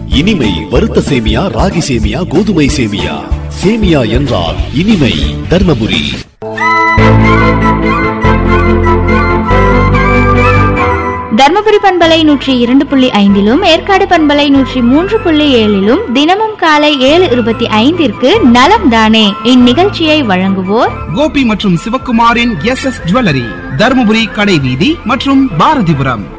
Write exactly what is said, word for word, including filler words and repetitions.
இனிமை வறுத்த சேமியா, ராகி சேமியா, கோதுமை சேமியா. சேமியா என்றால் இனிமை. தர்மபுரி. தர்மபுரி பண்பலை நூற்றி இரண்டு புள்ளி ஐந்திலும் ஏற்காடு பண்பலை நூற்றி மூன்று புள்ளி ஏழிலும் தினமும் காலை ஏழு இருபத்தி ஐந்திற்கு நலம் தானே இந்நிகழ்ச்சியை வழங்குவோர் கோபி மற்றும் சிவக்குமாரின் எஸ் எஸ் ஜுவல்லரி, தர்மபுரி கடை வீதி மற்றும் பாரதிபுரம்.